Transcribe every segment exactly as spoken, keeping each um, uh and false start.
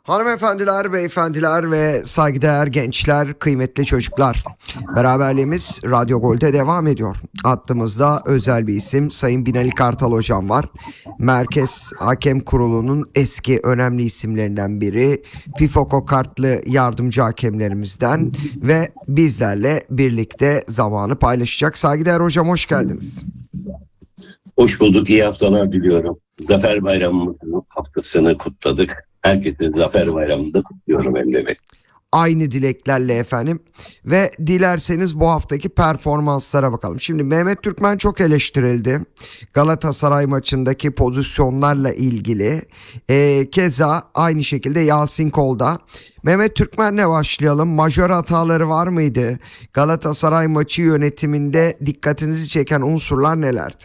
Hanımefendiler, beyefendiler ve saygıdeğer gençler, kıymetli çocuklar. Beraberliğimiz Radyo Gol'de devam ediyor. Hattımızda özel bir isim Sayın Binali Kartal Hocam var. Merkez Hakem Kurulu'nun eski önemli isimlerinden biri. FIFOKO kartlı yardımcı hakemlerimizden ve bizlerle birlikte zamanı paylaşacak. Saygıdeğer hocam, hoş geldiniz. Hoş bulduk, iyi haftalar diliyorum. Zafer Bayramımızın haftasını kutladık. Herkese Zafer Bayramı'nı da kutluyorum Emre Bey. Aynı dileklerle efendim ve dilerseniz bu haftaki performanslara bakalım. Şimdi Mehmet Türkmen çok eleştirildi Galatasaray maçındaki pozisyonlarla ilgili. Ee, keza aynı şekilde Yasin Kolda. Mehmet Türkmen'le başlayalım. Majör hataları var mıydı? Galatasaray maçı yönetiminde dikkatinizi çeken unsurlar nelerdi?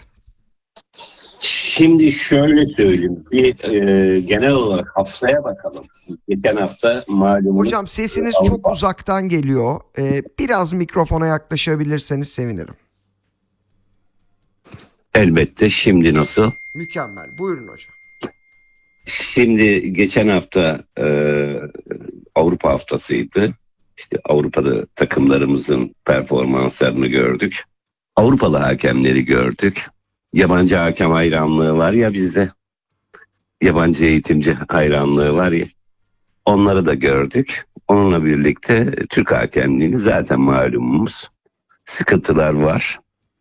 Şimdi şöyle söyleyeyim, bir e, genel olarak haftaya bakalım. Geçen hafta malumunuz... Hocam sesiniz Avrupa... çok uzaktan geliyor. Ee, biraz mikrofona yaklaşabilirseniz sevinirim. Elbette, şimdi nasıl? Mükemmel. Buyurun hocam. Şimdi geçen hafta e, Avrupa haftasıydı. İşte Avrupa'da takımlarımızın performanslarını gördük. Avrupalı hakemleri gördük. Yabancı hakem hayranlığı var ya bizde. Yabancı eğitimci hayranlığı var ya. Onları da gördük. Onunla birlikte Türk hakemliğini zaten malumumuz. Sıkıntılar var.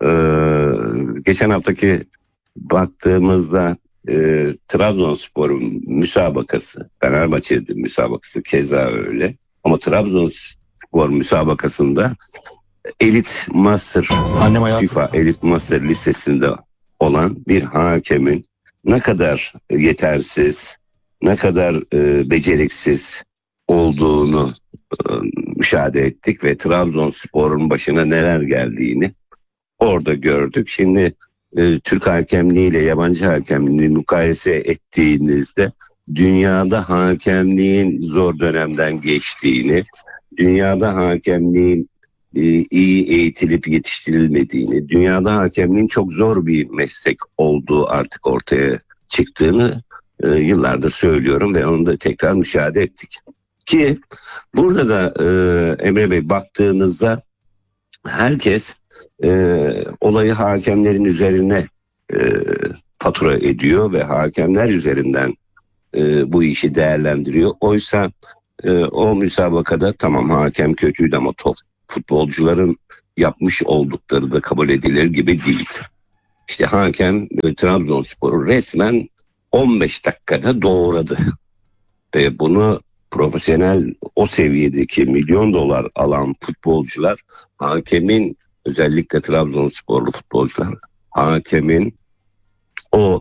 Ee, geçen haftaki baktığımızda e, Trabzonspor'un müsabakası, Fenerbahçe müsabakası keza öyle. Ama Trabzonspor müsabakasında Elit Master, FIFA Elit Master listesinde olan bir hakemin ne kadar yetersiz, ne kadar e, beceriksiz olduğunu e, müşahede ettik ve Trabzonspor'un başına neler geldiğini orada gördük. Şimdi e, Türk hakemliği ile yabancı hakemliği mukayese ettiğinizde dünyada hakemliğin zor dönemden geçtiğini, dünyada hakemliğin iyi eğitilip yetiştirilmediğini, dünyada hakemliğin çok zor bir meslek olduğu artık ortaya çıktığını e, yıllardır söylüyorum ve onu da tekrar müşahede ettik. Ki burada da e, Emre Bey baktığınızda herkes e, olayı hakemlerin üzerine e, fatura ediyor ve hakemler üzerinden e, bu işi değerlendiriyor. Oysa e, o müsabakada tamam hakem kötüydü ama top futbolcuların yapmış oldukları da kabul edilir gibi değil. İşte hakem Trabzonspor'u resmen on beş dakikada doğradı. Ve bunu profesyonel o seviyedeki milyon dolar alan futbolcular, hakemin özellikle Trabzonsporlu futbolcular, hakemin o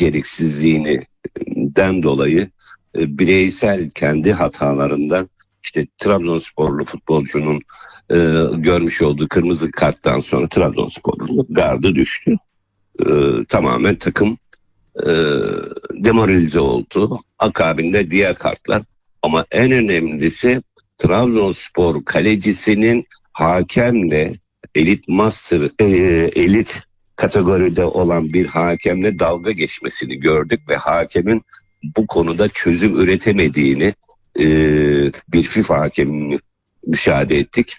beceriksizliğinden dolayı bireysel kendi hatalarından işte Trabzonsporlu futbolcunun e, görmüş olduğu kırmızı karttan sonra Trabzonspor'un gardı düştü. E, tamamen takım e, demoralize oldu. Akabinde diğer kartlar. Ama en önemlisi Trabzonspor kalecisinin hakemle elit master, e, elit kategoride olan bir hakemle dalga geçmesini gördük ve hakemin bu konuda çözüm üretemediğini e, bir FIFA hakemini müşahede ettik.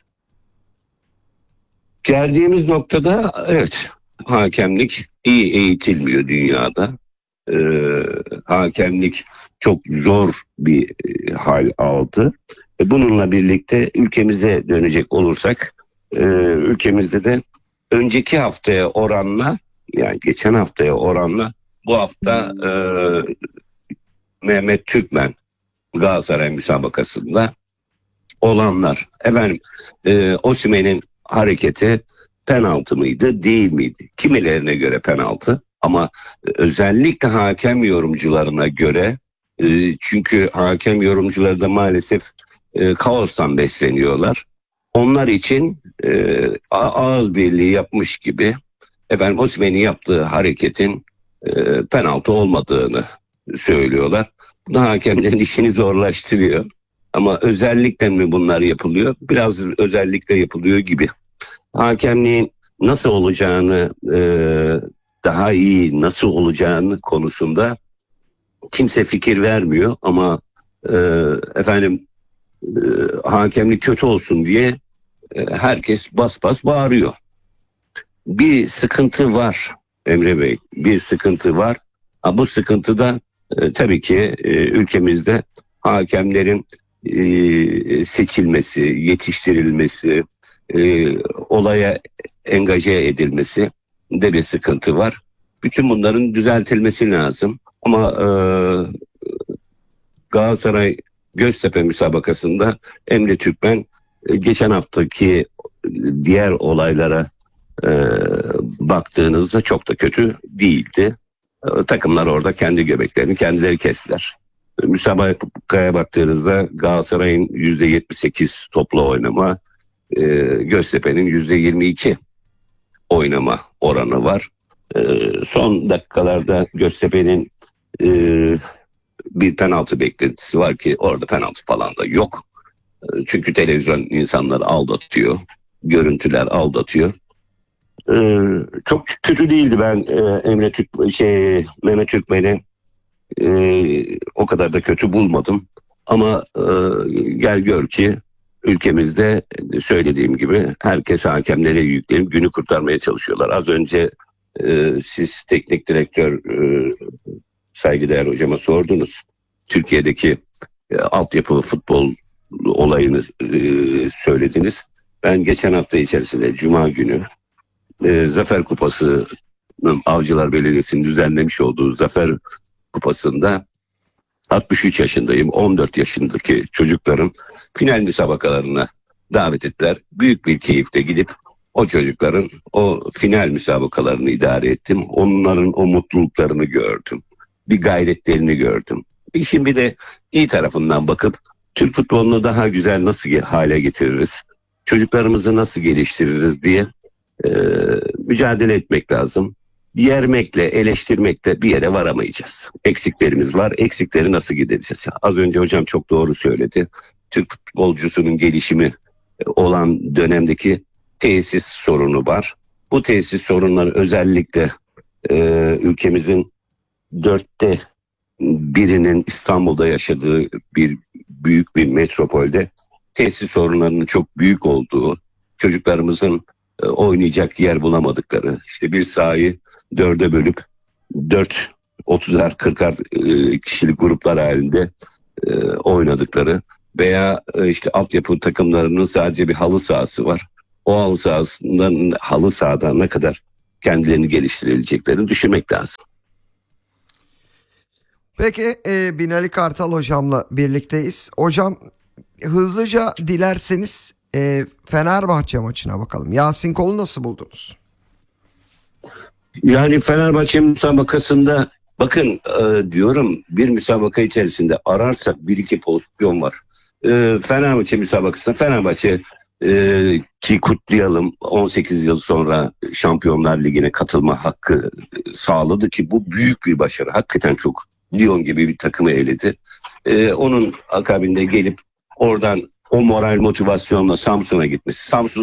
Geldiğimiz noktada evet hakemlik iyi eğitilmiyor dünyada. Ee, hakemlik çok zor bir e, hal aldı. E, bununla birlikte ülkemize dönecek olursak e, ülkemizde de önceki haftaya oranla yani geçen haftaya oranla bu hafta e, Mehmet Türkmen Galatasaray müsabakasında olanlar. Efendim e, Osimhen'in hareketi penaltı mıydı değil miydi? Kimilerine göre penaltı ama özellikle hakem yorumcularına göre e, çünkü hakem yorumcuları da maalesef e, kaostan besleniyorlar. Onlar için e, ağız birliği yapmış gibi efendim Osimhen'in yaptığı hareketin e, penaltı olmadığını söylüyorlar. Bu da hakemlerin işini zorlaştırıyor. Ama özellikle mi bunlar yapılıyor? Biraz özellikle yapılıyor gibi. Hakemliğin nasıl olacağını, e, daha iyi nasıl olacağını konusunda kimse fikir vermiyor ama e, efendim e, hakemlik kötü olsun diye e, herkes bas bas bağırıyor. Bir sıkıntı var Emre Bey, bir sıkıntı var. Ha, bu sıkıntı da e, tabii ki e, ülkemizde hakemlerin e, seçilmesi, yetiştirilmesi, e, olaya engaje edilmesi de bir sıkıntı var. Bütün bunların düzeltilmesi lazım. Ama e, Galatasaray Göztepe müsabakasında Emre Türkmen e, geçen haftaki diğer olaylara e, baktığınızda çok da kötü değildi. E, takımlar orada kendi göbeklerini kendileri kestiler. E, müsabakaya baktığınızda Galatasaray'ın yüzde yetmiş sekiz toplu oynama, e, Göztepe'nin yüzde yirmi iki oynama oranı var. E, son dakikalarda Göztepe'nin e, bir penaltı beklentisi var ki orada penaltı falan da yok. E, çünkü televizyon insanları aldatıyor, görüntüler aldatıyor. Ee, çok kötü değildi, ben e, Emre Türk şey Mehmet Türkmen'i e, o kadar da kötü bulmadım. Ama e, gel gör ki ülkemizde söylediğim gibi herkes hakemlere yüklenip günü kurtarmaya çalışıyorlar. Az önce e, siz teknik direktör e, saygıdeğer hocama sordunuz. Türkiye'deki e, altyapı futbol olayını e, söylediniz. Ben geçen hafta içerisinde Cuma günü E, Zafer Kupası'nın Avcılar Belediyesi'nin düzenlemiş olduğu Zafer Kupası'nda altmış üç yaşındayım. on dört yaşındaki çocukların final müsabakalarına davet ettiler. Büyük bir keyifle gidip o çocukların o final müsabakalarını idare ettim. Onların o mutluluklarını gördüm. Bir gayretlerini gördüm. İşin bir de iyi tarafından bakıp Türk futbolunu daha güzel nasıl hale getiririz? Çocuklarımızı nasıl geliştiririz diye Ee, mücadele etmek lazım. Yermekle, eleştirmekle bir yere varamayacağız. Eksiklerimiz var. Eksikleri nasıl gideceğiz? Az önce hocam çok doğru söyledi. Türk futbolcusunun gelişimi olan dönemdeki tesis sorunu var. Bu tesis sorunları özellikle e, ülkemizin dörtte birinin İstanbul'da yaşadığı bir büyük bir metropolde tesis sorunlarının çok büyük olduğu, çocuklarımızın oynayacak yer bulamadıkları, işte bir sahayı dörde bölüp dört otuzar kırkar kişilik gruplar halinde e, oynadıkları veya e, işte altyapı takımlarının sadece bir halı sahası var. O halı sahasından, halı sahadan ne kadar kendilerini geliştirebileceklerini düşünmek lazım. Peki e, Binali Kartal hocamla birlikteyiz. Hocam, hızlıca dilerseniz e, Fenerbahçe maçına bakalım. Yasin Kol'u nasıl buldunuz? Yani Fenerbahçe müsabakasında bakın e, diyorum, bir müsabaka içerisinde ararsak bir iki pozisyon var. E, Fenerbahçe müsabakasında Fenerbahçe e, ki kutlayalım, on sekiz yıl sonra Şampiyonlar Ligi'ne katılma hakkı sağladı ki bu büyük bir başarı. Hakikaten çok, Lyon gibi bir takımı eledi. E, onun akabinde gelip oradan o moral motivasyonla Samsun'a gitmesi. Samsun